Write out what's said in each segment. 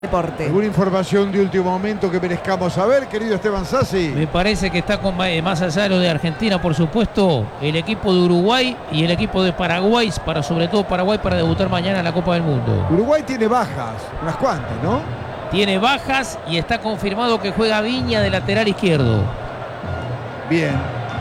Deporte. ¿Alguna información de último momento que merezcamos saber, querido Esteban Sassi? Me parece que está con más allá de lo de Argentina, por supuesto, el equipo de Uruguay y el equipo de Paraguay, sobre todo Paraguay, para debutar mañana en la Copa del Mundo. Uruguay tiene bajas, unas cuantas, ¿no? Tiene bajas y está confirmado que juega Viña de lateral izquierdo. Bien.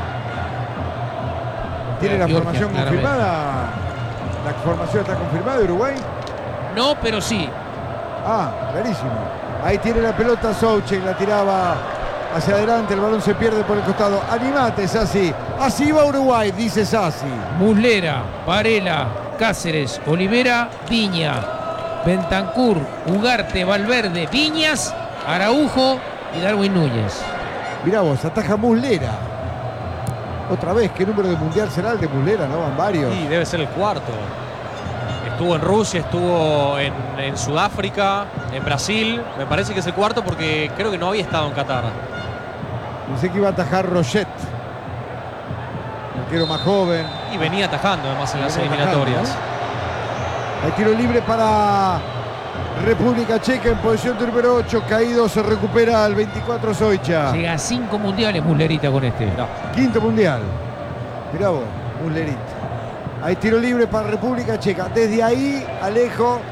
¿Tiene la Georgia, formación claramente confirmada? ¿La formación está confirmada de Uruguay? No, pero sí. Ah, clarísimo. Ahí tiene la pelota Soucek, la tiraba hacia adelante, el balón se pierde por el costado. Animate, Sassi. Así va Uruguay, dice Sassi. Muslera, Varela, Cáceres, Olivera, Viña, Bentancur, Ugarte, Valverde, Viñas, Araujo y Darwin Núñez. Mirá vos, ataja Muslera. Otra vez, ¿qué número de mundial será el de Muslera? ¿No? Van varios. Sí, debe ser el cuarto. Estuvo en Rusia, estuvo en Sudáfrica, en Brasil. Me parece que es el cuarto porque creo que no había estado en Qatar. Pensé que iba a atajar Roget, arquero más joven. Y venía atajando además en las Venía eliminatorias. atajando, ¿no? Hay tiro libre para República Checa en posición de número 8. Caído, se recupera al 24 Soicha. Llega a 5 mundiales Muslerita con este. No. Quinto mundial. Mirá vos, Muslerita. Hay tiro libre para República Checa. Desde ahí, Alejo,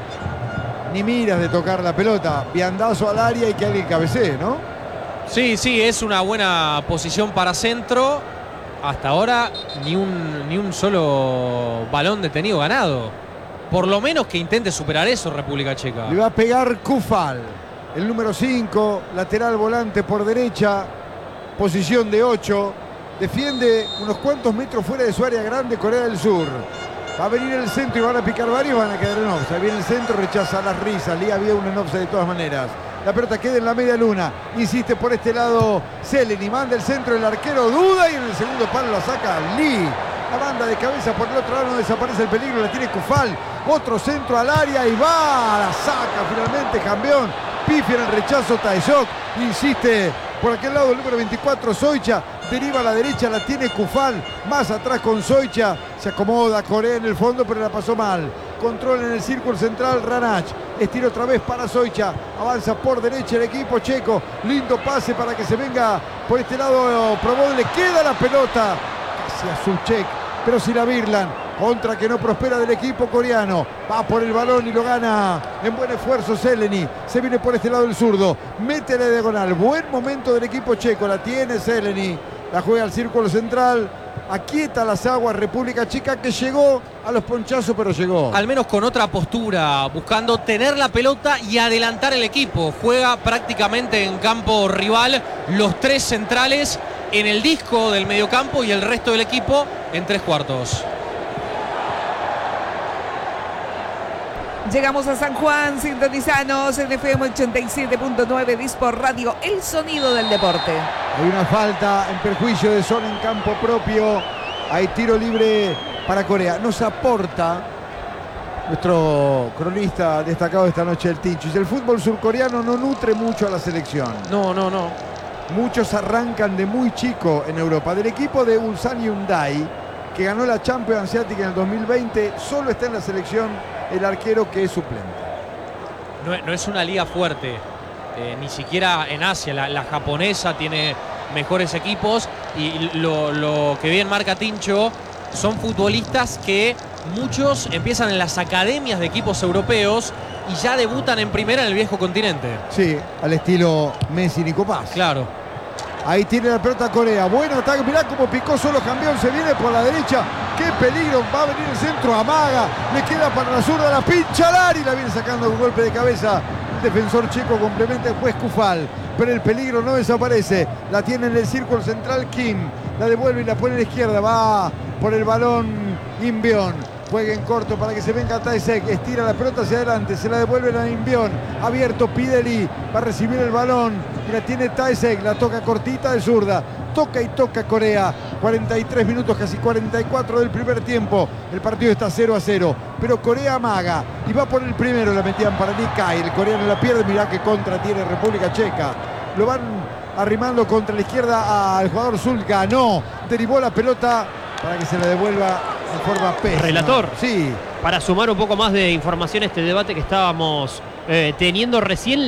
ni miras de tocar la pelota. Viandazo al área y que alguien cabecee, ¿no? Sí, es una buena posición para centro. Hasta ahora ni un solo balón detenido ganado. Por lo menos que intente superar eso República Checa. Le va a pegar Kufal, el número 5, lateral volante por derecha, posición de 8. Defiende unos cuantos metros fuera de su área grande Corea del Sur. Va a venir el centro y van a picar varios, van a quedar en offside. Viene el centro, rechaza las risas. Lee había uno en offside de todas maneras. La pelota queda en la media luna. Insiste por este lado Seleni. Manda el centro, el arquero duda y en el segundo palo la saca Lee. La banda de cabeza por el otro lado, no desaparece el peligro, la tiene Kufal. Otro centro al área y va, la saca finalmente campeón. Pifia en el rechazo Taesok. Insiste por aquel lado el número 24 Soicha. Deriva a la derecha, la tiene Kufal. Más atrás con Soicha. Se acomoda Corea en el fondo, pero la pasó mal. Control en el círculo central Ranach. Estira otra vez para Soicha. Avanza por derecha el equipo checo. Lindo pase para que se venga por este lado Probó. Le queda la pelota hacia Soucek, pero sin la Virlan. Contra que no prospera del equipo coreano. Va por el balón y lo gana en buen esfuerzo Seleni. Se viene por este lado el zurdo. Mete la diagonal. Buen momento del equipo checo. La tiene Seleni. La juega al círculo central. Aquieta las aguas República Checa, que llegó a los ponchazos, pero llegó. Al menos con otra postura, buscando tener la pelota y adelantar el equipo. Juega prácticamente en campo rival, los tres centrales en el disco del mediocampo y el resto del equipo en tres cuartos. Llegamos a San Juan, sintonizanos en FM 87.9 Dispor Radio, el sonido del deporte. Hay una falta en perjuicio de Son en campo propio. Hay tiro libre para Corea. Nos aporta nuestro cronista destacado esta noche, el Tinchis. El fútbol surcoreano no nutre mucho a la selección. No. Muchos arrancan de muy chico en Europa. Del equipo de Ulsan Hyundai, que ganó la Champions Asiática en el 2020, solo está en la selección el arquero que es suplente. No es una liga fuerte, ni siquiera en Asia. La japonesa tiene mejores equipos y lo que bien marca Tincho son futbolistas que muchos empiezan en las academias de equipos europeos y ya debutan en primera en el viejo continente. Sí, al estilo Messi, Nico Paz. Claro. Ahí tiene la pelota Corea. Buen ataque. Mirá cómo picó solo campeón. Se viene por la derecha. ¡Qué peligro! Va a venir el centro. Amaga. Le queda para la zurda. La pincha al área y la viene sacando con golpe de cabeza. El defensor checo complementa después Kufal. Pero el peligro no desaparece. La tiene en el círculo central Kim. La devuelve y la pone a la izquierda. Va por el balón Inbion. Juega en corto para que se venga Taesek. Estira la pelota hacia adelante. Se la devuelven a Inbion. Abierto Pideli. Va a recibir el balón. Y la tiene Taesek. La toca cortita de zurda. Toca y toca Corea. 43 minutos, casi 44 del primer tiempo. El partido está 0-0. Pero Corea amaga. Y va por el primero. La metían para Nikai. El coreano la pierde. Mirá qué contra tiene República Checa. Lo van arrimando contra la izquierda al jugador Zulka. No. Derivó la pelota para que se la devuelva en forma pésima. Relator. Sí. Para sumar un poco más de información a este debate que estábamos teniendo recién